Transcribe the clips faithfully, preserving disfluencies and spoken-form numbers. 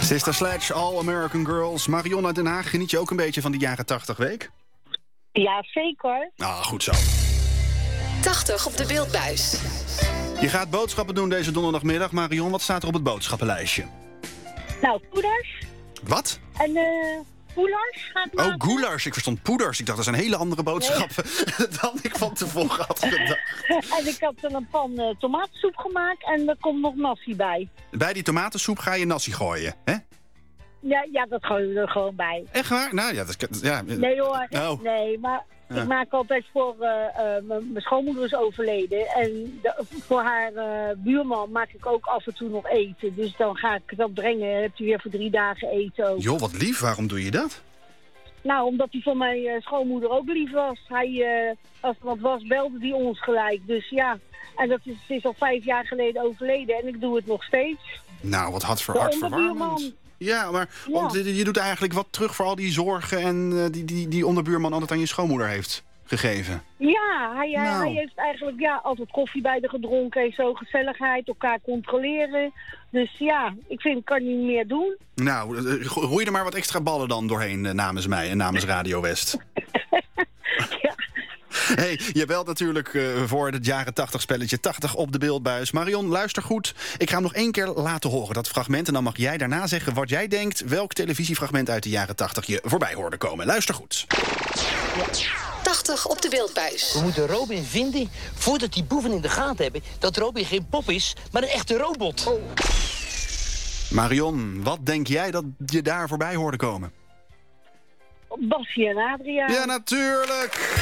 Sister Sledge, All American Girls. Marion uit Den Haag, geniet je ook een beetje van die jaren tachtig week? Ja, zeker. Ah, goed zo. tachtig op de beeldbuis. Je gaat boodschappen doen deze donderdagmiddag. Marion, wat staat er op het boodschappenlijstje? Nou, poeders. Wat? En eh poelars gaat Oh, maken. goulash. Ik verstond poeders. Ik dacht, dat zijn hele andere boodschappen dan ik van tevoren had gedacht. En ik had er een pan uh, tomatensoep gemaakt en er komt nog nasi bij. Bij die tomatensoep ga je nasi gooien, hè? Ja, ja, dat gooien we er gewoon bij. Echt waar? Nou ja, dat is... Ja. Nee hoor, Oh. nee, maar Ja. ik maak altijd voor... uh, uh, mijn schoonmoeder is overleden en de, voor haar uh, buurman maak ik ook af en toe nog eten. Dus dan ga ik dat brengen, heb je weer voor drie dagen eten ook. Joh, wat lief. Waarom doe je dat? Nou, omdat hij voor mijn uh, schoonmoeder ook lief was. Hij, uh, als er wat was, belde hij ons gelijk. Dus ja, en dat is, is al vijf jaar geleden overleden en ik doe het nog steeds. Nou, wat had voor De hartverwarmend. onderbuurman. Ja, maar Ja. Want je je doet eigenlijk wat terug voor al die zorgen en uh, die, die, die onderbuurman altijd aan je schoonmoeder heeft gegeven. Ja, hij, hij- Nou. hij heeft eigenlijk ja, altijd koffie bij de gedronken en zo, gezelligheid, elkaar controleren. Dus ja, ik vind, ik kan niet meer doen. Nou, uh, go- gooi er maar wat extra ballen dan doorheen uh, namens mij en namens Radio West. Ja. Hey, je belt natuurlijk uh, voor het jaren tachtig spelletje tachtig op de beeldbuis. Marion, luister goed. Ik ga hem nog één keer laten horen, dat fragment. En dan mag jij daarna zeggen wat jij denkt welk televisiefragment uit de jaren tachtig je voorbij hoorde komen. Luister goed. tachtig op de beeldbuis. We moeten Robin vinden voordat die boeven in de gaten hebben dat Robin geen pop is, maar een echte robot. Marion, wat denk jij dat je daar voorbij hoorde komen? Bassie en Adriaan. Ja, natuurlijk!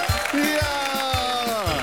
Ja!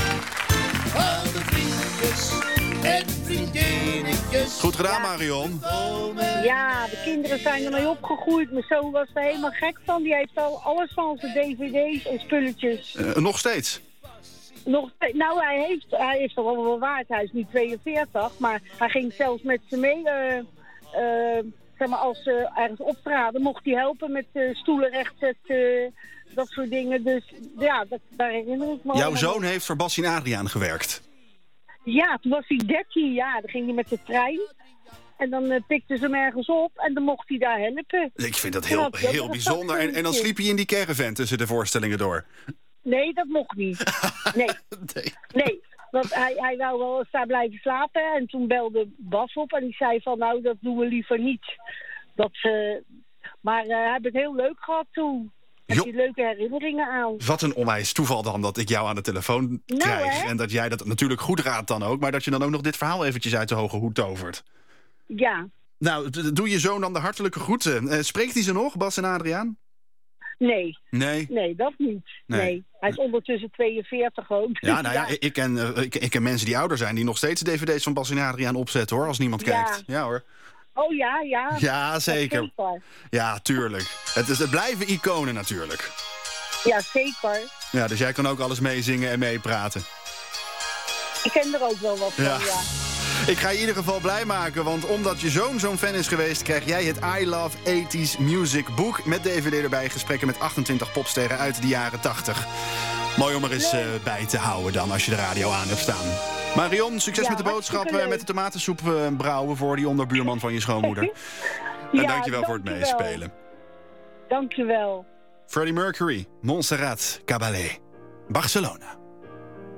Alle vriendjes en vriendinnetjes. Goed gedaan, Marion. Ja, de kinderen zijn ermee opgegroeid. Mijn zoon was er helemaal gek van. Die heeft al alles van zijn dvd's en spulletjes. Uh, nog steeds. Nog, ste- nou, hij heeft, hij heeft er wel bewaard. Hij is nu tweeënveertig, maar hij ging zelfs met ze mee. eh, eh, zeg maar, als ze ergens optraden, mocht hij helpen met uh, stoelen rechtzetten, dat soort dingen. Dus ja, dat, daar herinner ik me Jouw allemaal zoon nog. heeft voor Bassie en Adriaan gewerkt. Ja, toen was hij dertien jaar. Dan ging hij met de trein. En dan uh, pikten ze hem ergens op en dan mocht hij daar helpen. Ik vind dat Ja, heel, dat was heel een bijzonder. En, en dan sliep hij in die caravan tussen de voorstellingen door. Nee, dat mocht niet. Nee, Nee. nee. Want hij, hij wou wel eens daar blijven slapen. En toen belde Bas op en die zei van, nou, dat doen we liever niet. Dat, uh, maar uh, hij heeft het heel leuk gehad toen. Heb Jo. je leuke herinneringen aan. Wat een onwijs toeval dan dat ik jou aan de telefoon Nou, krijg. hè? En dat jij dat natuurlijk goed raadt dan ook. Maar dat je dan ook nog dit verhaal eventjes uit de hoge hoed tovert. Ja. Nou, d- doe je zoon dan de hartelijke groeten. Uh, spreekt hij ze nog, Bas en Adriaan? Nee, Nee. nee, dat niet. Nee. Nee. Hij is ondertussen tweeënveertig ook. Ja, nou ja, ik, ik ken, uh, ik, ik ken mensen die ouder zijn... die nog steeds de dvd's van Bas en Adriaan opzetten, hoor. Als niemand Ja. kijkt. Ja, hoor. Oh ja, ja. Ja, zeker. Zeker. Ja, tuurlijk. Het, is, het blijven iconen natuurlijk. Ja, zeker. Ja, dus jij kan ook alles meezingen en meepraten. Ik ken er ook wel wat van, Ja. ja. Ik ga je in ieder geval blij maken, want omdat je zoon zo'n fan is geweest... krijg jij het I Love tachtig Music boek met D V D erbij. Gesprekken met achtentwintig popsterren uit de jaren tachtig. Mooi om er eens uh, bij te houden dan, als je de radio aan hebt staan. Marion, succes Ja, met de boodschappen en hartstikke met de tomatensoep uh, brouwen... voor die onderbuurman van je schoonmoeder. En Ja, dankjewel voor het dankjewel. meespelen. Dankjewel. Freddie Mercury, Montserrat Caballé, Barcelona.